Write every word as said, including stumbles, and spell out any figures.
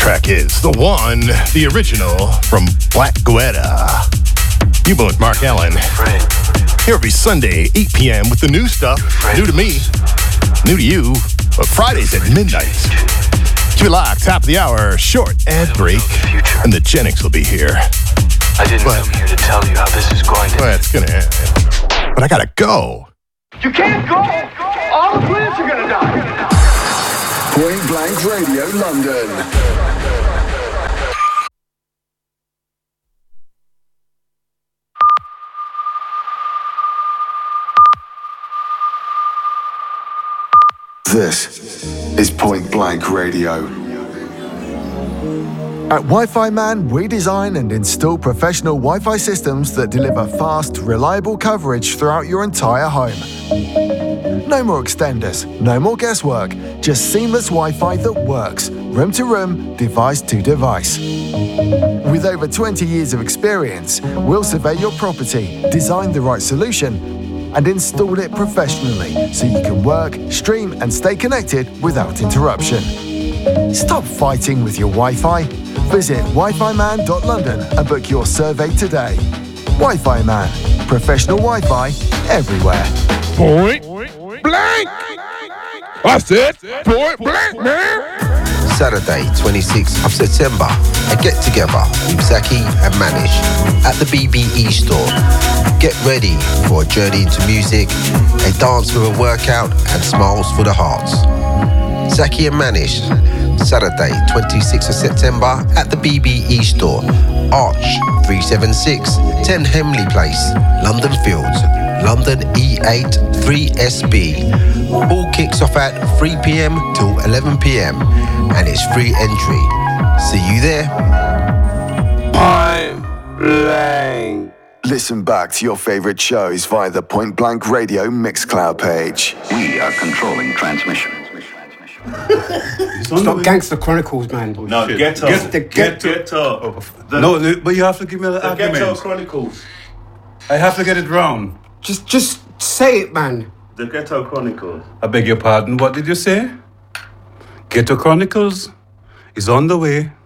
track is the one, the original from Black Guetta. You both, Mark Allen. Here every Sunday, eight p.m. with the new stuff. New to me, new to you. But Fridays at midnight. Keep it locked, top of the hour, short ad break, and the Genix will be here. I didn't but, come here to tell you how this is going to Well, it's gonna end. But I gotta go. You can't go! All the plants are gonna die! Point Blank Radio London. This is Point Blank Radio. At Wi-Fi Man, we design and install professional Wi-Fi systems that deliver fast, reliable coverage throughout your entire home. No more extenders, no more guesswork, just seamless Wi-Fi that works, room to room, device to device. With over twenty years of experience, we'll survey your property, design the right solution, and install it professionally so you can work, stream, and stay connected without interruption. Stop fighting with your Wi-Fi. Visit wi fi man dot london and book your survey today. Wi-Fi Man, professional Wi-Fi everywhere. Point Blank! I said Point Blank, man! Saturday, twenty-sixth of September, a get-together with Zaki and Manish at the B B E store. Get ready for a journey into music, a dance with a workout, and smiles for the hearts. Zaki and Manish, Saturday, twenty-sixth of September at the B B E store, Arch three seventy-six, ten Hemley Place, London Fields, London E eight three S B. All kicks off at three p.m. till eleven p.m. and it's free entry. See you there. Point Blank. Listen back to your favorite shows via the Point Blank Radio Mixcloud page. We are controlling transmission. Stop Gangster Chronicles, man. Oh, no, Ghetto. Get the Ghetto. Ghetto. The, no, but you have to give me the, the argument. Ghetto Chronicles. I have to get it round. Just, just say it, man. The Ghetto Chronicles. I beg your pardon. What did you say? Ghetto Chronicles is on the way.